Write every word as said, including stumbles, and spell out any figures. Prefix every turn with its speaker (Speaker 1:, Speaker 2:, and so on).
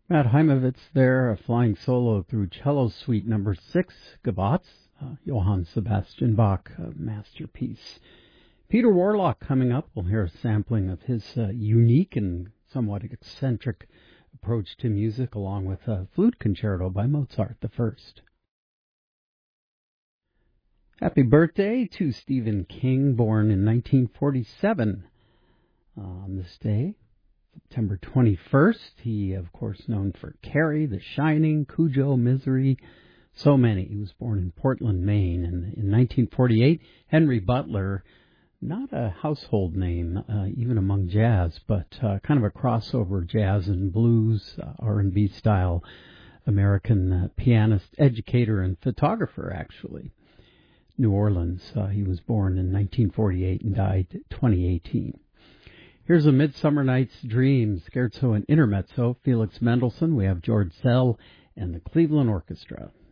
Speaker 1: Matt Heimovitz there, a flying solo through cello suite number six, Gavotte, uh, Johann Sebastian Bach, a masterpiece. Peter Warlock coming up. We'll hear a sampling of his uh, unique and somewhat eccentric approach to music, along with a flute concerto by Mozart the First. Happy birthday to Stephen King, born in nineteen forty-seven. Uh, on this day, September twenty-first, he, of course, known for Carrie, The Shining, Cujo, Misery, so many. He was born in Portland, Maine, and in nineteen forty-eight, Henry Butler, not a household name, uh, even among jazz, but uh, kind of a crossover jazz and blues, uh, R and B style American uh, pianist, educator, and photographer, actually. New Orleans. Uh, he was born in nineteen forty-eight and died twenty eighteen. Here's A Midsummer Night's Dream, scherzo and intermezzo, Felix Mendelssohn. We have George Szell and the Cleveland Orchestra.